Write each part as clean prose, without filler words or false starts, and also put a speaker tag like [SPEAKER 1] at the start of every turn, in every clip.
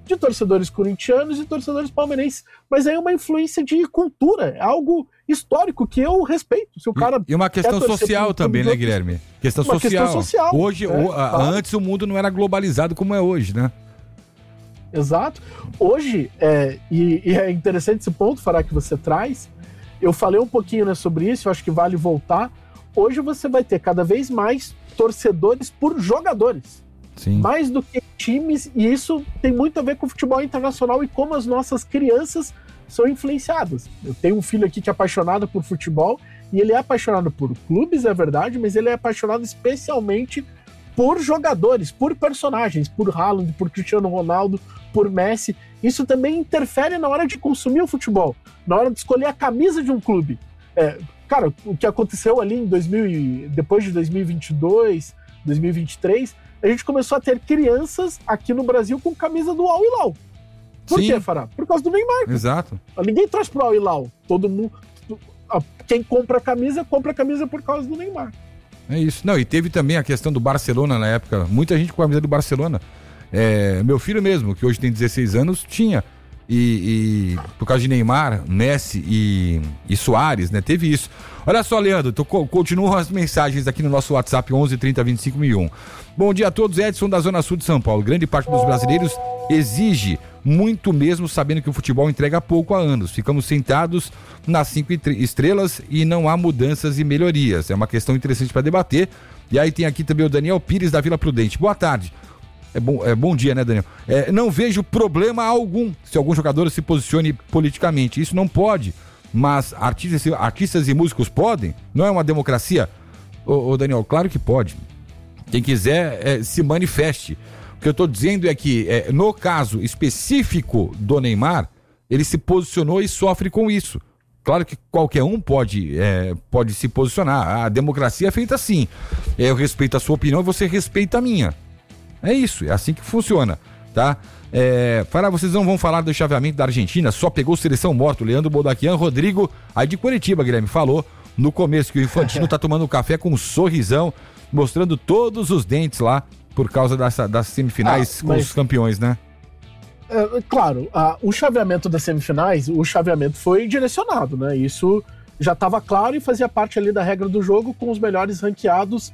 [SPEAKER 1] de torcedores corintianos e torcedores palmeirenses. Mas aí é uma influência de cultura, é algo histórico que eu respeito. Se o cara
[SPEAKER 2] e uma questão social também, né, Guilherme? Questão social. Hoje, antes o mundo não era globalizado como é hoje, né?
[SPEAKER 1] Exato. Hoje, e é interessante esse ponto, Fará, que você traz. Eu falei um pouquinho, né, sobre isso, eu acho que vale voltar. Hoje você vai ter cada vez mais torcedores por jogadores.
[SPEAKER 2] Sim.
[SPEAKER 1] Mais do que times, e isso tem muito a ver com o futebol internacional e como as nossas crianças são influenciadas. Eu tenho um filho aqui que é apaixonado por futebol, e ele é apaixonado por clubes, é verdade, mas ele é apaixonado especialmente por jogadores, por personagens, por Haaland, por Cristiano Ronaldo, por Messi. Isso também interfere na hora de consumir o futebol, na hora de escolher a camisa de um clube. Cara, o que aconteceu ali depois de 2022, 2023, a gente começou a ter crianças aqui no Brasil com camisa do Al Hilal. Por quê, Fará? Por causa do Neymar.
[SPEAKER 2] Exato.
[SPEAKER 1] Ninguém traz pro Al Hilal. Todo mundo... Quem compra a camisa por causa do Neymar.
[SPEAKER 2] É isso. Não, e teve também a questão do Barcelona na época. Muita gente com a camisa do Barcelona. Meu filho mesmo, que hoje tem 16 anos, tinha. E por causa de Neymar, Messi e Suárez, né? Teve isso. Olha só, Leandro, continuam as mensagens aqui no nosso WhatsApp 11 30 25 1001. Bom dia a todos, Edson da Zona Sul de São Paulo. Grande parte dos brasileiros exige muito mesmo, sabendo que o futebol entrega pouco há anos. Ficamos sentados nas 5 estrelas e não há mudanças e melhorias. É uma questão interessante para debater. E aí tem aqui também o Daniel Pires da Vila Prudente. Boa tarde. Bom dia, né, Daniel? Não vejo problema algum se algum jogador se posicione politicamente. Isso não pode, mas artistas e músicos podem? Não é uma democracia? Ô Daniel, claro que pode. Quem quiser, se manifeste. O que eu estou dizendo é que, no caso específico do Neymar, ele se posicionou e sofre com isso. Claro que qualquer um pode se posicionar. A democracia é feita assim. Eu respeito a sua opinião e você respeita a minha. É isso, é assim que funciona, tá? Fará, vocês não vão falar do chaveamento da Argentina, só pegou seleção morto. Leandro Bodaquian, Rodrigo, aí de Curitiba, Guilherme, falou no começo que o Infantino tá tomando um café com um sorrisão, mostrando todos os dentes lá, por causa das semifinais com os campeões, né?
[SPEAKER 1] Claro, o chaveamento das semifinais, o chaveamento foi direcionado, né? Isso já estava claro e fazia parte ali da regra do jogo, com os melhores ranqueados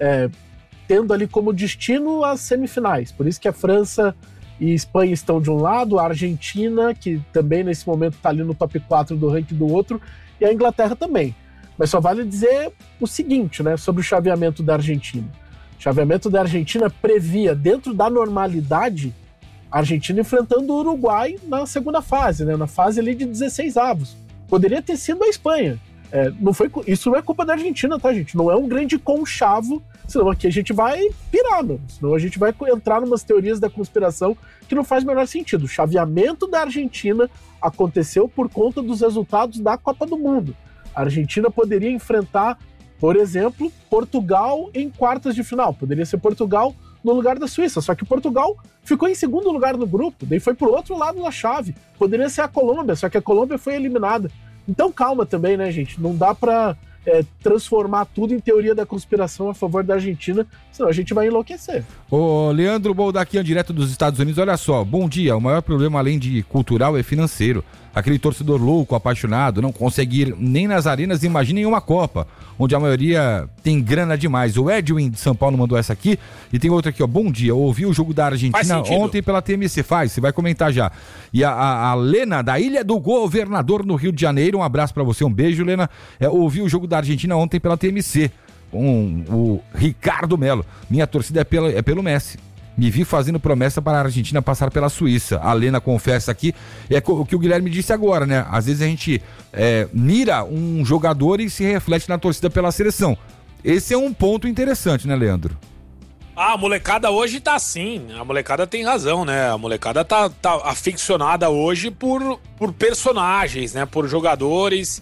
[SPEAKER 1] tendo ali como destino as semifinais. Por isso que a França e Espanha estão de um lado, a Argentina, que também nesse momento está ali no top 4 do ranking do outro, e a Inglaterra também. Mas só vale dizer o seguinte, né, sobre o chaveamento da Argentina. O chaveamento da Argentina previa, dentro da normalidade, a Argentina enfrentando o Uruguai na segunda fase, né, na fase ali de 16 avos. Poderia ter sido a Espanha. Isso não é culpa da Argentina, tá, gente? Não é um grande conchavo, senão aqui a gente vai pirar, mano. Senão a gente vai entrar numas teorias da conspiração que não faz o menor sentido. O chaveamento da Argentina aconteceu por conta dos resultados da Copa do Mundo. A Argentina poderia enfrentar, por exemplo, Portugal em quartas de final. Poderia ser Portugal no lugar da Suíça, só que Portugal ficou em segundo lugar no grupo, daí foi pro outro lado da chave. Poderia ser a Colômbia, só que a Colômbia foi eliminada. Então calma também, né, gente? Não dá pra transformar tudo em teoria da conspiração a favor da Argentina, senão a gente vai enlouquecer.
[SPEAKER 2] Ô, Leandro Boldaquian, direto dos Estados Unidos, olha só, bom dia, o maior problema além de cultural é financeiro. Aquele torcedor louco, apaixonado, não consegue ir nem nas arenas, imagina em uma Copa, onde a maioria tem grana demais. O Edwin de São Paulo mandou essa aqui, e tem outra aqui, ó, bom dia, ouvi o jogo da Argentina ontem pela TMC, você vai comentar já. E a Lena, da Ilha do Governador, no Rio de Janeiro, um abraço pra você, um beijo, Lena, ouvi o jogo da Argentina ontem pela TMC, com o Ricardo Melo, minha torcida é pelo Messi. Me vi fazendo promessa para a Argentina passar pela Suíça. A Lena confessa aqui, o que o Guilherme disse agora, né? Às vezes a gente mira um jogador e se reflete na torcida pela seleção. Esse é um ponto interessante, né, Leandro?
[SPEAKER 3] A molecada hoje tá assim, a molecada tem razão, né? A molecada tá aficionada hoje por personagens, né? Por jogadores.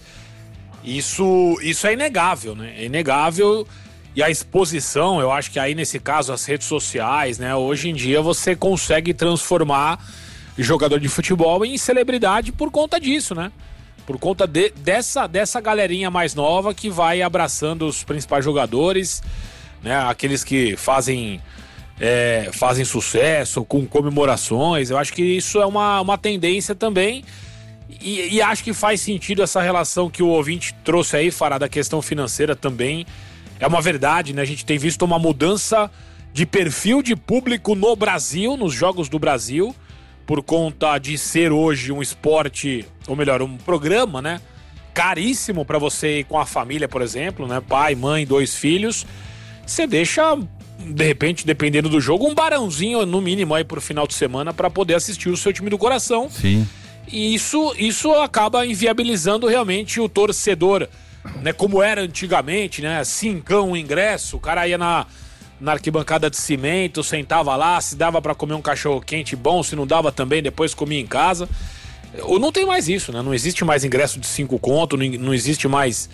[SPEAKER 3] Isso é inegável, né? É inegável. E a exposição, eu acho que aí nesse caso as redes sociais, né? Hoje em dia você consegue transformar jogador de futebol em celebridade por conta disso, né? Por conta dessa galerinha mais nova que vai abraçando os principais jogadores, né? Aqueles que fazem fazem sucesso, com comemorações. Eu acho que isso é uma tendência também. E acho que faz sentido essa relação que o ouvinte trouxe aí, Fará, da questão financeira também. É uma verdade, né? A gente tem visto uma mudança de perfil de público no Brasil, nos Jogos do Brasil, por conta de ser hoje um esporte, ou melhor, um programa, né? Caríssimo para você ir com a família, por exemplo, né? Pai, mãe, 2 filhos. Você deixa, de repente, dependendo do jogo, um barãozinho, no mínimo, aí pro final de semana para poder assistir o seu time do coração.
[SPEAKER 2] Sim.
[SPEAKER 3] E isso acaba inviabilizando realmente o torcedor, né? Como era antigamente, né? 5 o ingresso, o cara ia na arquibancada de cimento, sentava lá, se dava para comer um cachorro quente bom, se não dava também, depois comia em casa. Ou não tem mais isso, né? Não existe mais ingresso de 5 conto, não existe mais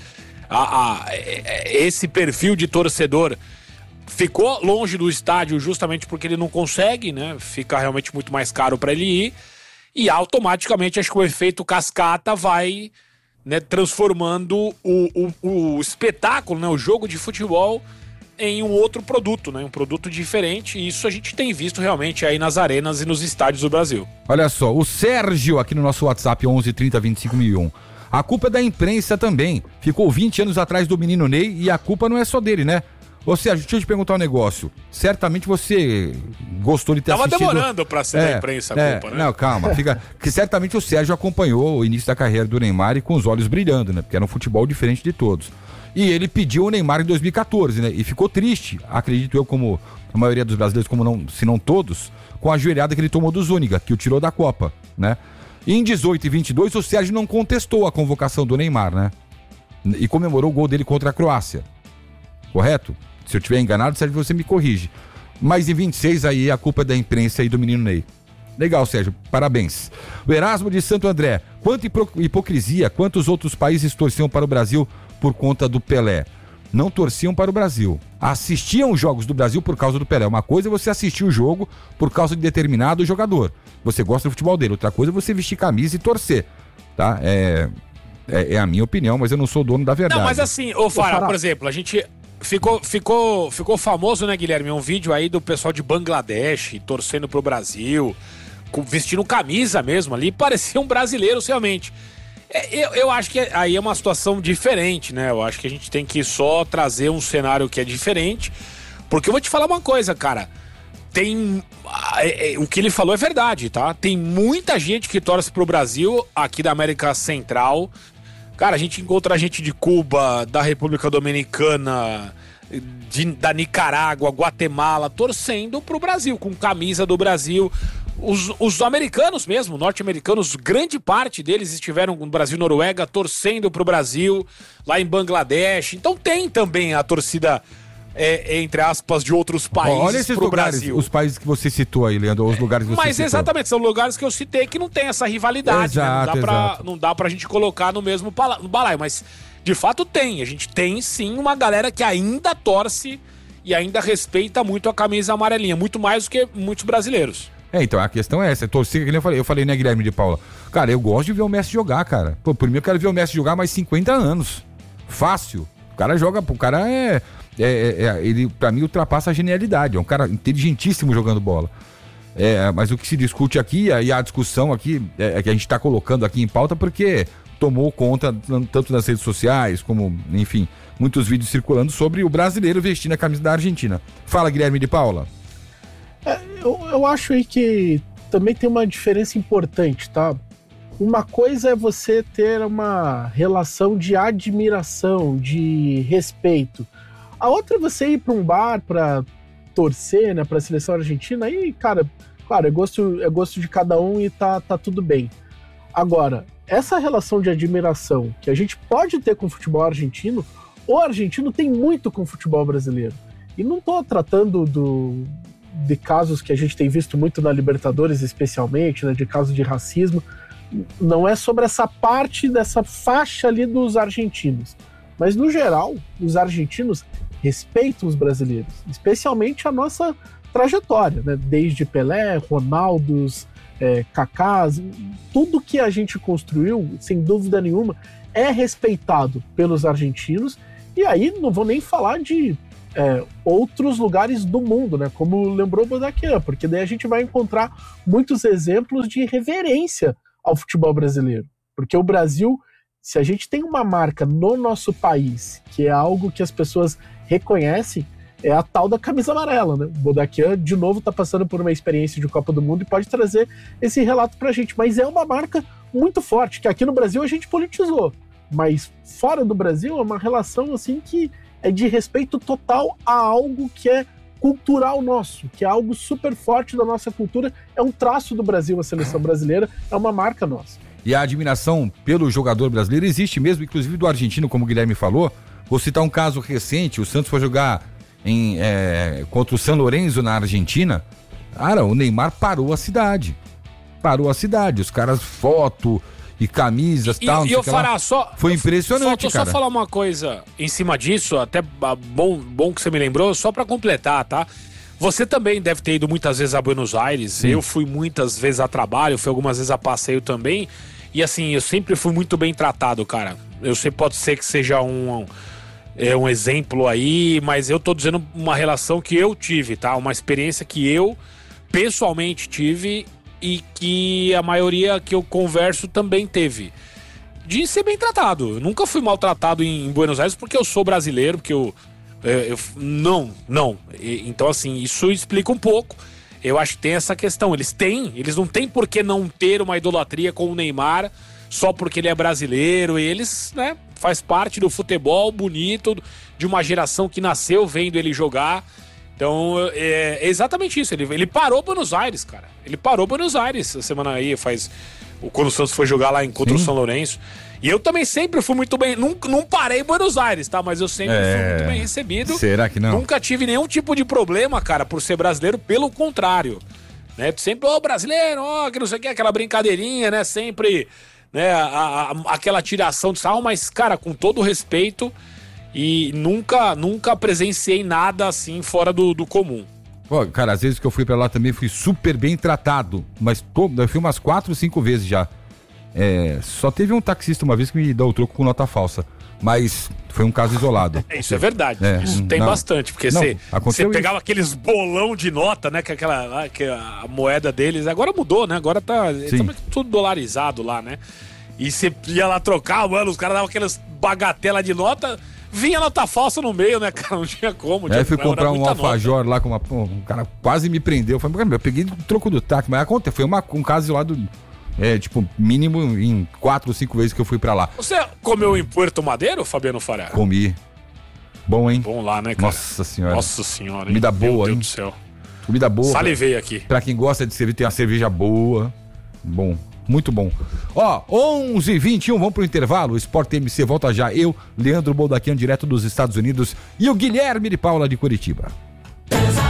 [SPEAKER 3] esse perfil de torcedor. Ficou longe do estádio justamente porque ele não consegue, né? Fica realmente muito mais caro para ele ir. E automaticamente acho que o efeito cascata vai, né, transformando o espetáculo, né, o jogo de futebol em um outro produto, né, um produto diferente. E isso a gente tem visto realmente aí nas arenas e nos estádios do Brasil.
[SPEAKER 2] Olha só, o Sérgio aqui no nosso WhatsApp 11 30 25 1001. A culpa é da imprensa também. Ficou 20 anos atrás do menino Ney e a culpa não é só dele, né? Ou seja, deixa eu te perguntar um negócio. Certamente você gostou de ter assistido...
[SPEAKER 3] Tava demorando pra ser da imprensa a culpa, né?
[SPEAKER 2] Não, calma. Que certamente o Sérgio acompanhou o início da carreira do Neymar e com os olhos brilhando, né? Porque era um futebol diferente de todos. E ele pediu o Neymar em 2014, né? E ficou triste, acredito eu, como a maioria dos brasileiros, como não, se não todos, com a ajoelhada que ele tomou do Zúñiga, que o tirou da Copa, né? E em 18 e 22, o Sérgio não contestou a convocação do Neymar, né? E comemorou o gol dele contra a Croácia. Correto? Se eu estiver enganado, Sérgio, você me corrige. Mas em 26, aí a culpa é da imprensa e do menino Ney. Legal, Sérgio, parabéns. O Erasmo de Santo André. Quanta hipocrisia, quantos outros países torciam para o Brasil por conta do Pelé? Não torciam para o Brasil. Assistiam os jogos do Brasil por causa do Pelé. Uma coisa é você assistir o jogo por causa de determinado jogador. Você gosta do futebol dele. Outra coisa é você vestir camisa e torcer. Tá? É a minha opinião, mas eu não sou dono da verdade.
[SPEAKER 3] Não, mas assim, Fará, por exemplo, a gente... Ficou famoso, né, Guilherme? Um vídeo aí do pessoal de Bangladesh torcendo pro Brasil, vestindo camisa mesmo ali, pareciam brasileiros realmente. Eu acho que aí é uma situação diferente, né? Eu acho que a gente tem que só trazer um cenário que é diferente, porque eu vou te falar uma coisa, cara. O que ele falou é verdade, tá? Tem muita gente que torce pro Brasil aqui da América Central. Cara, a gente encontra gente de Cuba, da República Dominicana, da Nicarágua, Guatemala, torcendo pro Brasil, com camisa do Brasil. Os americanos mesmo, norte-americanos, grande parte deles estiveram no Brasil, Noruega, torcendo pro Brasil, lá em Bangladesh. Então tem também a torcida, entre aspas, de outros países.
[SPEAKER 2] Olha esses
[SPEAKER 3] pro
[SPEAKER 2] lugares,
[SPEAKER 3] Brasil.
[SPEAKER 2] Os países que você citou aí, Leandro, os lugares que você
[SPEAKER 3] Mas
[SPEAKER 2] citou.
[SPEAKER 3] exatamente, são lugares que eu citei que não tem essa rivalidade,
[SPEAKER 2] exato,
[SPEAKER 3] né? Não dá pra gente colocar no mesmo balaio, mas de fato tem. A gente tem sim uma galera que ainda torce e ainda respeita muito a camisa amarelinha, muito mais do que muitos brasileiros.
[SPEAKER 2] Então, a questão é essa, torcida, que eu falei, né, Guilherme de Paula? Cara, eu gosto de ver o Messi jogar, cara. Pô, por mim eu quero ver o Messi jogar mais 50 anos. Fácil. O cara joga, o cara ele, pra mim, ultrapassa a genialidade. É um cara inteligentíssimo jogando bola. Mas o que se discute aqui, e a discussão aqui, que a gente tá colocando aqui em pauta, porque tomou conta, tanto nas redes sociais, como, enfim, muitos vídeos circulando sobre o brasileiro vestindo a camisa da Argentina. Fala, Guilherme de Paula.
[SPEAKER 1] Eu acho aí que também tem uma diferença importante, tá? Uma coisa é você ter uma relação de admiração, de respeito. A outra é você ir para um bar para torcer, né, para a seleção argentina. Aí, cara, claro, é gosto de cada um e tá tudo bem. Agora, essa relação de admiração que a gente pode ter com o futebol argentino, o argentino tem muito com o futebol brasileiro. E não tô tratando de casos que a gente tem visto muito na Libertadores, especialmente, né, de casos de racismo. Não é sobre essa parte dessa faixa ali dos argentinos. Mas, no geral, os argentinos respeitam os brasileiros, especialmente a nossa trajetória, né? Desde Pelé, Ronaldos, Kakás, tudo que a gente construiu, sem dúvida nenhuma, é respeitado pelos argentinos. E aí não vou nem falar de outros lugares do mundo, né? Como lembrou o Bodaquian, porque daí a gente vai encontrar muitos exemplos de reverência ao futebol brasileiro. Porque o Brasil, se a gente tem uma marca no nosso país, que é algo que as pessoas reconhecem, é a tal da camisa amarela, né? O Bodaquian, de novo, está passando por uma experiência de Copa do Mundo e pode trazer esse relato pra gente. Mas é uma marca muito forte, que aqui no Brasil a gente politizou. Mas fora do Brasil é uma relação assim que é de respeito total a algo que é cultural nosso, que é algo super forte da nossa cultura. É um traço do Brasil, a seleção brasileira, é uma marca nossa.
[SPEAKER 2] E a admiração pelo jogador brasileiro existe mesmo, inclusive do argentino, como o Guilherme falou. Vou citar um caso recente, o Santos foi jogar contra o San Lorenzo na Argentina. Cara, o Neymar parou a cidade. Os caras, foto e camisas e tal.
[SPEAKER 3] E eu falar só...
[SPEAKER 2] Foi impressionante, cara.
[SPEAKER 3] Só falar uma coisa em cima disso, até bom que você me lembrou, só pra completar, tá? Você também deve ter ido muitas vezes a Buenos Aires. Sim. Eu fui muitas vezes a trabalho, fui algumas vezes a passeio também. E assim, eu sempre fui muito bem tratado, cara. Eu sei, pode ser que seja um exemplo aí, mas eu tô dizendo uma relação que eu tive, tá? Uma experiência que eu pessoalmente tive e que a maioria que eu converso também teve. De ser bem tratado. Eu nunca fui maltratado em Buenos Aires porque eu sou brasileiro, porque não. Então, assim, isso explica um pouco. Eu acho que tem essa questão. Eles não têm por que não ter uma idolatria com o Neymar só porque ele é brasileiro. Eles, né, faz parte do futebol bonito, de uma geração que nasceu vendo ele jogar. Então, é exatamente isso. Ele parou Buenos Aires, cara. Ele parou Buenos Aires essa semana aí, quando o Santos foi jogar lá contra o São Lourenço. E eu também sempre fui muito bem... Não parei em Buenos Aires, tá? Mas eu sempre fui muito bem recebido.
[SPEAKER 2] Será que não?
[SPEAKER 3] Nunca tive nenhum tipo de problema, cara, por ser brasileiro. Pelo contrário. Né? Sempre, brasileiro, que não sei o que, aquela brincadeirinha, né? Sempre, né? Aquela tiração de sarro. Mas, cara, com todo respeito... E nunca presenciei nada assim fora do comum.
[SPEAKER 2] Pô, cara, às vezes que eu fui pra lá também fui super bem tratado. Mas eu fui umas 4 ou 5 vezes já. Só teve um taxista uma vez que me deu o troco com nota falsa. Mas foi um caso isolado.
[SPEAKER 3] Isso é verdade. Isso tem bastante. Porque você pegava aqueles bolão de nota, né? Que a moeda deles agora mudou, né? Agora tá tudo dolarizado lá, né? E você ia lá trocar, mano, os caras davam aquelas bagatela de nota... Vinha nota falsa no meio, né, cara? Não tinha como.
[SPEAKER 2] Fui comprar um alfajor lá com um cara quase me prendeu. Eu falei, eu peguei o troco do táxi, mas aconteceu. Foi um caso isolado, mínimo em 4 ou 5 vezes que eu fui pra lá.
[SPEAKER 3] Você comeu em Puerto Madeiro, Fabiano Fará?
[SPEAKER 2] Comi. Bom, hein?
[SPEAKER 3] Bom lá, né, cara?
[SPEAKER 2] Nossa senhora, hein?
[SPEAKER 3] Comida
[SPEAKER 2] boa, hein?
[SPEAKER 3] Meu Deus do céu.
[SPEAKER 2] Comida boa.
[SPEAKER 3] Salivei aqui.
[SPEAKER 2] Pra quem gosta de servir, tem uma cerveja boa. Bom. Muito bom. 11h21, vamos pro intervalo. O Sport MC volta já. Eu, Leandro Bodaquian, direto dos Estados Unidos, e o Guilherme de Paula de Curitiba.